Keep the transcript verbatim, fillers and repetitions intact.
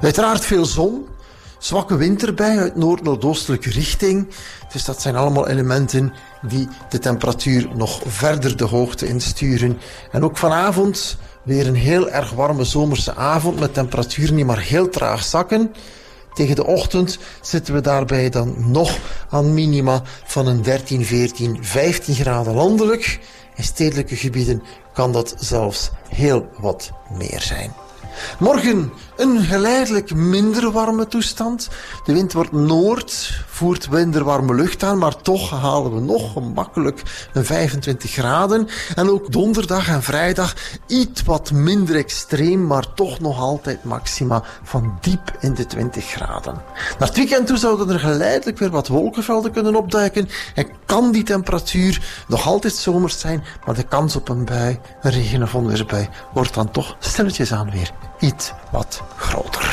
Uiteraard veel zon, zwakke winterbui uit noord-noordoostelijke richting. Dus dat zijn allemaal elementen die de temperatuur nog verder de hoogte insturen. En ook vanavond weer een heel erg warme zomerse avond met temperaturen die maar heel traag zakken. Tegen de ochtend zitten we daarbij dan nog aan minima van een dertien, veertien, vijftien graden landelijk. In stedelijke gebieden kan dat zelfs heel wat meer zijn. Morgen een geleidelijk minder warme toestand. De wind wordt noord, voert minder warme lucht aan, maar toch halen we nog gemakkelijk een vijfentwintig graden. En ook donderdag en vrijdag iets wat minder extreem, maar toch nog altijd maxima van diep in de twintig graden. Naar het weekend toe zouden er geleidelijk weer wat wolkenvelden kunnen opduiken en kan die temperatuur nog altijd zomers zijn, maar de kans op een bui, een regen- of onweersbui, wordt dan toch stilletjes aan weer iets wat groter.